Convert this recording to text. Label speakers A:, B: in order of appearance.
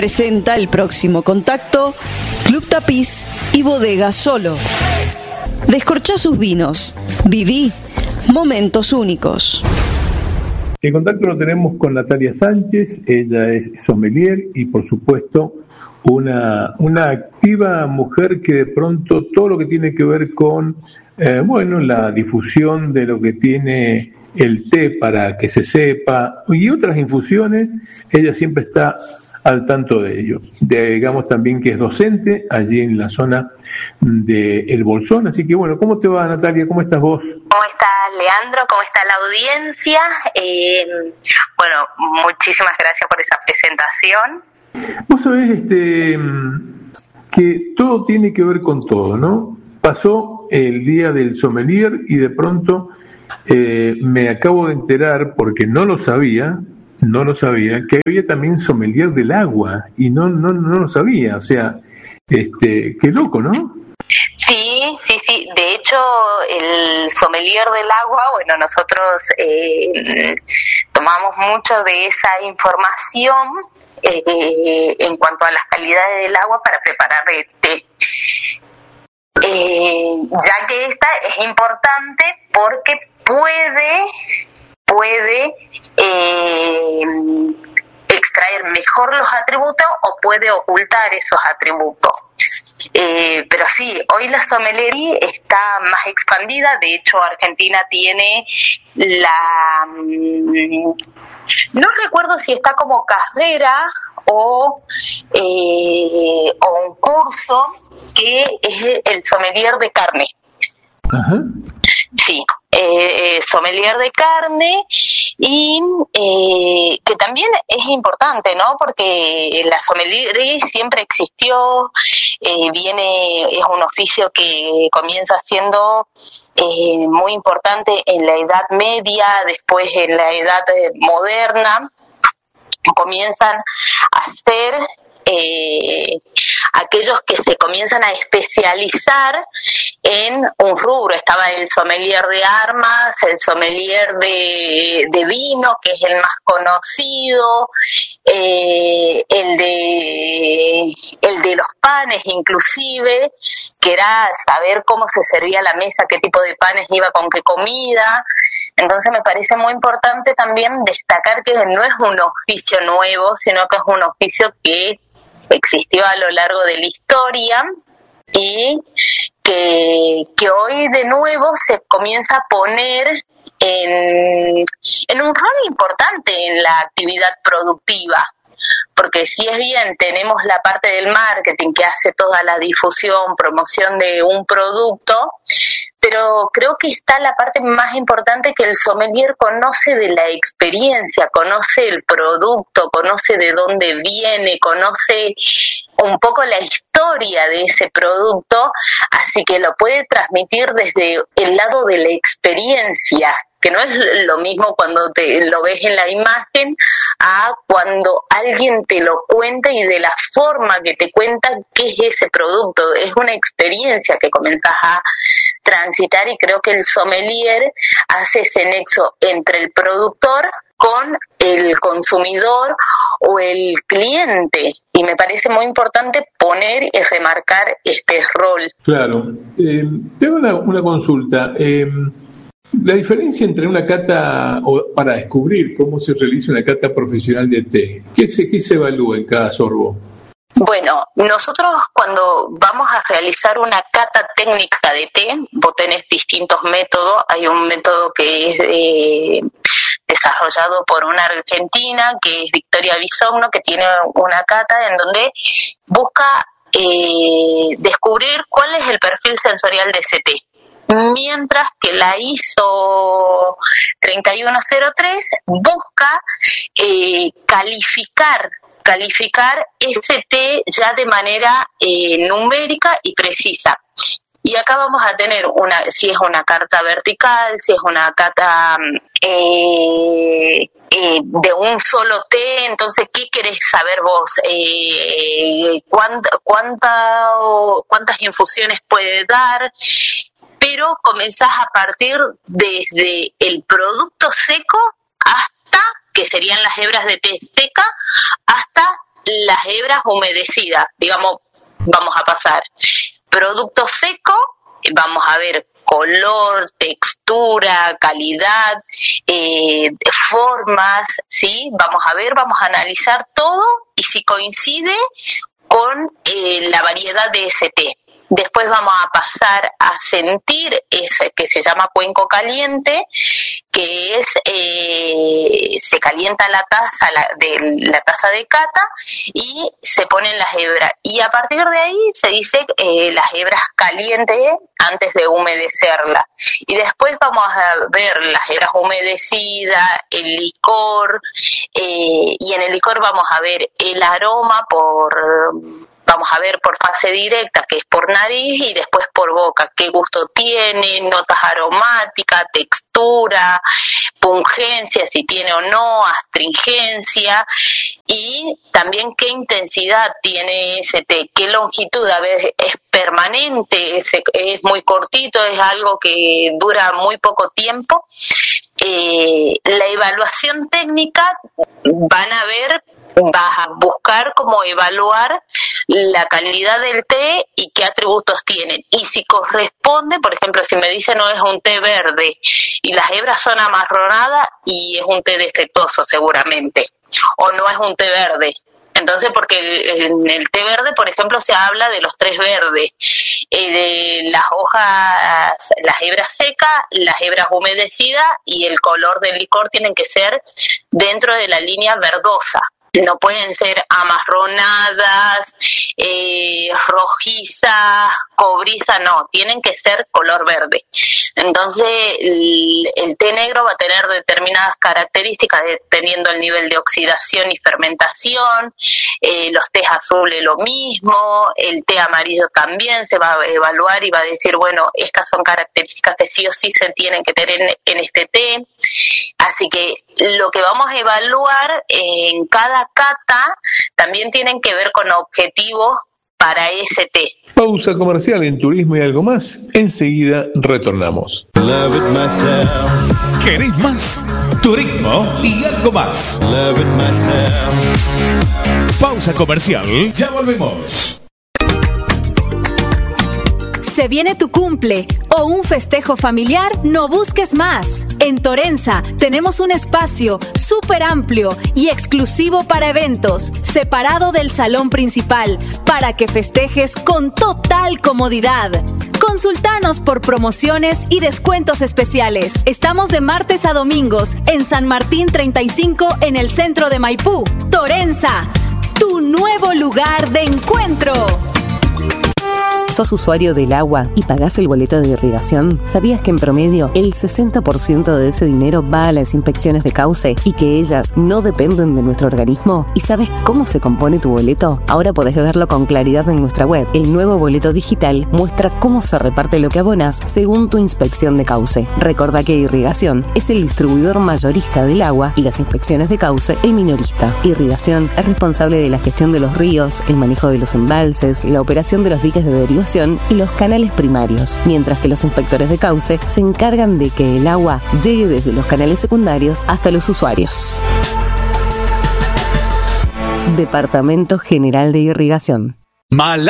A: presenta el próximo contacto Club Tapiz y Bodega Solo. Descorchá sus vinos. Viví momentos únicos.
B: El contacto lo tenemos con Natalia Sánchez. Ella es sommelier y, por supuesto, una activa mujer que de pronto todo lo que tiene que ver con la difusión de lo que tiene el té para que se sepa y otras infusiones, ella siempre está al tanto de ello. Digamos también que es docente allí en la zona de El Bolsón. Así que bueno, ¿cómo te va, Natalia? ¿Cómo estás vos?
C: ¿Cómo estás, Leandro? ¿Cómo está la audiencia? Muchísimas gracias por esa presentación.
B: Vos sabés que todo tiene que ver con todo, ¿no? Pasó el día del sommelier y de pronto me acabo de enterar, porque no lo sabía, que había también sommelier del agua y no lo sabía. O sea, qué loco, ¿no?
C: Sí. De hecho, el sommelier del agua, nosotros tomamos mucho de esa información en cuanto a las calidades del agua para preparar el té. Ya que esta es importante porque puede extraer mejor los atributos o puede ocultar esos atributos. Pero sí, hoy la sommelería está más expandida. De hecho, Argentina tiene no recuerdo si está como carrera o un curso que es el sommelier de carne.
B: Ajá.
C: Sí, sommelier de carne y que también es importante, ¿no? Porque la sommelier siempre existió, es un oficio que comienza siendo muy importante en la Edad Media, después en la Edad Moderna, comienzan a ser aquellos que se comienzan a especializar en un rubro. Estaba el sommelier de armas, el sommelier de vino, que es el más conocido, el de los panes inclusive, que era saber cómo se servía la mesa, qué tipo de panes iba con qué comida. Entonces me parece muy importante también destacar que no es un oficio nuevo, sino que es un oficio que existió a lo largo de la historia y que hoy de nuevo se comienza a poner en un rol importante en la actividad productiva. Porque si es bien, tenemos la parte del marketing que hace toda la difusión, promoción de un producto, pero creo que está la parte más importante, que el sommelier conoce de la experiencia, conoce el producto, conoce de dónde viene, conoce un poco la historia de ese producto, así que lo puede transmitir desde el lado de la experiencia, que no es lo mismo cuando lo ves en la imagen a cuando alguien te lo cuenta y de la forma que te cuenta qué es ese producto. Es una experiencia que comenzás a transitar y creo que el sommelier hace ese nexo entre el productor con el consumidor o el cliente, y me parece muy importante poner y remarcar este rol.
B: Claro. Tengo una consulta. La diferencia entre una cata, o para descubrir cómo se realiza una cata profesional de té, ¿qué se evalúa en cada sorbo?
C: Bueno, nosotros cuando vamos a realizar una cata técnica de té, vos tenés distintos métodos. Hay un método que es desarrollado por una argentina, que es Victoria Bisogno, que tiene una cata en donde busca descubrir cuál es el perfil sensorial de ese té. Mientras que la ISO 3103 busca calificar ese té ya de manera numérica y precisa. Y acá vamos a tener si es una carta vertical, si es una carta de un solo té. Entonces, ¿qué querés saber vos? ¿Cuántas infusiones puede dar? Pero comenzás a partir desde el producto seco hasta, que serían las hebras de té seca, hasta las hebras humedecidas, digamos, vamos a pasar producto seco, vamos a ver color, textura, calidad, formas, ¿sí? Vamos a analizar todo y si coincide con la variedad de ese té. Después vamos a pasar a sentir ese que se llama cuenco caliente, que es se calienta la taza de cata y se ponen las hebras. Y a partir de ahí se dice las hebras calientes antes de humedecerla. Y después vamos a ver las hebras humedecidas, el licor, y en el licor vamos a ver el aroma vamos a ver por fase directa, que es por nariz, y después por boca, qué gusto tiene, notas aromáticas, textura, pungencia, si tiene o no, astringencia, y también qué intensidad tiene ese té, qué longitud, a veces es permanente, es muy cortito, es algo que dura muy poco tiempo. La evaluación técnica vas a buscar cómo evaluar la calidad del té y qué atributos tienen. Y si corresponde, por ejemplo, si me dicen no es un té verde y las hebras son amarronadas y es un té defectuoso seguramente, o no es un té verde. Entonces, porque en el té verde, por ejemplo, se habla de los tres verdes, de las hojas, las hebras secas, las hebras humedecidas y el color del licor tienen que ser dentro de la línea verdosa. No pueden ser amarronadas, rojizas, cobrizas, no, tienen que ser color verde. Entonces, el té negro va a tener determinadas características dependiendo el nivel de oxidación y fermentación, los tés azules lo mismo, el té amarillo también se va a evaluar y va a decir, bueno, estas son características que sí o sí se tienen que tener en este té. Así que lo que vamos a evaluar en cada cata también tienen que ver con objetivos para ese té.
B: Pausa comercial en Turismo y Algo Más. Enseguida retornamos.
D: ¿Querés más? Turismo y Algo Más. Pausa comercial. Ya volvemos.
E: Se viene tu cumple o un festejo familiar, no busques más. En Torenza tenemos un espacio súper amplio y exclusivo para eventos, separado del salón principal, para que festejes con total comodidad. Consultanos por promociones y descuentos especiales. Estamos de martes a domingos en San Martín 35 en el centro de Maipú. Torenza, tu nuevo lugar de encuentro.
F: ¿Sos usuario del agua y pagás el boleto de irrigación? ¿Sabías que en promedio el 60% de ese dinero va a las inspecciones de cauce y que ellas no dependen de nuestro organismo? ¿Y sabes cómo se compone tu boleto? Ahora podés verlo con claridad en nuestra web. El nuevo boleto digital muestra cómo se reparte lo que abonás según tu inspección de cauce. Recordá que Irrigación es el distribuidor mayorista del agua y las inspecciones de cauce el minorista. Irrigación es responsable de la gestión de los ríos, el manejo de los embalses, la operación de los diques de derivación y los canales primarios, mientras que los inspectores de cauce se encargan de que el agua llegue desde los canales secundarios hasta los usuarios. Departamento General de Irrigación.